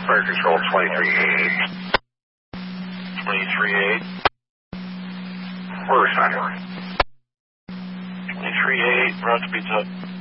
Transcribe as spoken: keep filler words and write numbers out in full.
Fire Control twenty-three eight. twenty-three eight. Order sign. twenty-three eight, route to pizza.